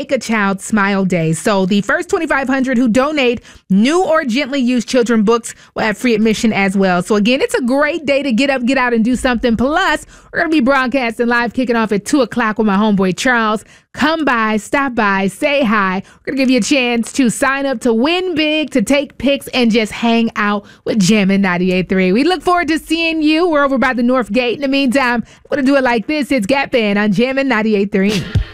Make a Child Smile Day. So the first 2,500 who donate new or gently used children books will have free admission as well. So again, it's a great day to get up, get out, and do something. Plus, we're going to be broadcasting live, kicking off at 2 o'clock with my homeboy Charles. Come by, stop by, say hi. We're going to give you a chance to sign up to win big, to take pics, and just hang out with Jammin' 98.3. We look forward to seeing you. We're over by the North Gate. In the meantime, I'm going to do it like this. It's Gap Band on Jammin' 98.3.